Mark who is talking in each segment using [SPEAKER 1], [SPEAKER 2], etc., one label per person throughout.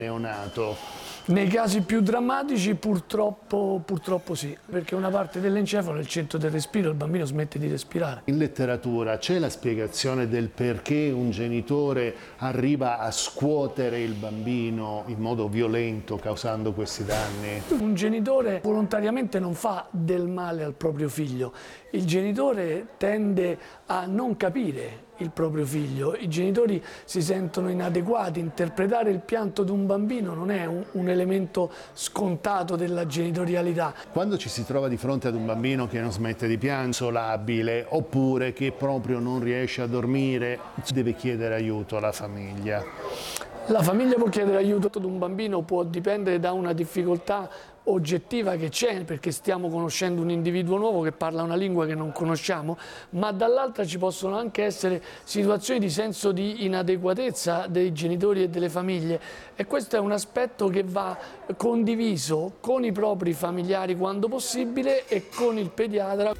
[SPEAKER 1] neonato.
[SPEAKER 2] Nei casi più drammatici purtroppo sì, perché una parte dell'encefalo è il centro del respiro, il bambino smette di respirare.
[SPEAKER 1] In letteratura c'è la spiegazione del perché un genitore arriva a scuotere il bambino in modo violento causando questi danni?
[SPEAKER 2] Un genitore volontariamente non fa del male al proprio figlio, il genitore tende a non capire il proprio figlio, i genitori si sentono inadeguati, interpretare il pianto di un bambino non è un elemento scontato della genitorialità.
[SPEAKER 1] Quando ci si trova di fronte ad un bambino che non smette di piangere, inconsolabile, oppure che proprio non riesce a dormire, deve chiedere aiuto alla famiglia.
[SPEAKER 2] La famiglia può chiedere aiuto ad un bambino, può dipendere da una difficoltà oggettiva che c'è, perché stiamo conoscendo un individuo nuovo che parla una lingua che non conosciamo, ma dall'altra ci possono anche essere situazioni di senso di inadeguatezza dei genitori e delle famiglie, e questo è un aspetto che va condiviso con i propri familiari quando possibile e con il pediatra.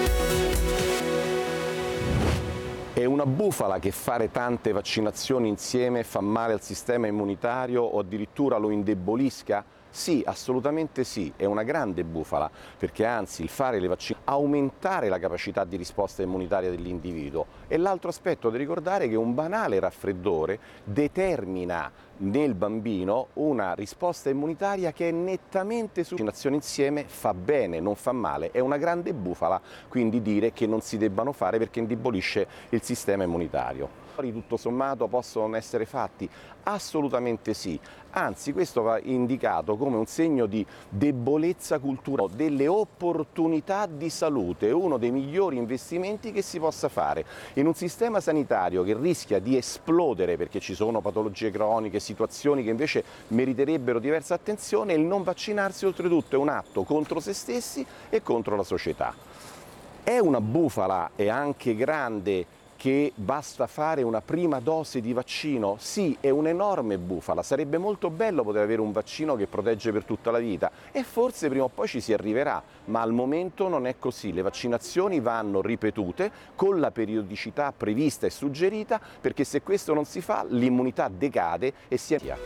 [SPEAKER 3] È una bufala che fare tante vaccinazioni insieme fa male al sistema immunitario o addirittura lo indebolisca? Sì, assolutamente sì, è una grande bufala, perché anzi il fare le vaccinazioni aumentare la capacità di risposta immunitaria dell'individuo. E l'altro aspetto da ricordare è che un banale raffreddore determina nel bambino una risposta immunitaria che è nettamente su vaccinazioni insieme fa bene, non fa male. È una grande bufala quindi dire che non si debbano fare perché indebolisce il sistema immunitario. Tutto sommato possono essere fatti? Assolutamente sì, anzi questo va indicato come un segno di debolezza culturale, delle opportunità di salute, uno dei migliori investimenti che si possa fare in un sistema sanitario che rischia di esplodere perché ci sono patologie croniche, situazioni che invece meriterebbero diversa attenzione. Il non vaccinarsi oltretutto è un atto contro se stessi e contro la società. È una bufala e anche grande che basta fare una prima dose di vaccino? Sì, è un'enorme bufala, sarebbe molto bello poter avere un vaccino che protegge per tutta la vita e forse prima o poi ci si arriverà, ma al momento non è così. Le vaccinazioni vanno ripetute con la periodicità prevista e suggerita, perché se questo non si fa l'immunità decade e si avvia.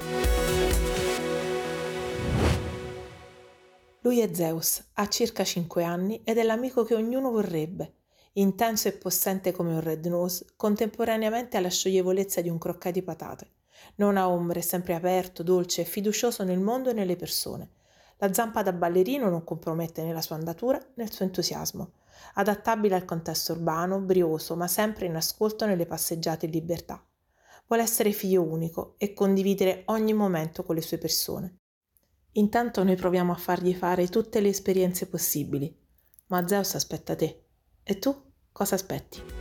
[SPEAKER 4] Lui è Zeus, ha circa 5 anni ed è l'amico che ognuno vorrebbe. Intenso e possente come un red nose, contemporaneamente ha la scioglievolezza di un croquet di patate. Non ha ombre, è sempre aperto, dolce e fiducioso nel mondo e nelle persone. La zampa da ballerino non compromette né la sua andatura né il suo entusiasmo. Adattabile al contesto urbano, brioso, ma sempre in ascolto nelle passeggiate in libertà. Vuole essere figlio unico e condividere ogni momento con le sue persone. Intanto noi proviamo a fargli fare tutte le esperienze possibili, ma Zeus aspetta te. E tu cosa aspetti?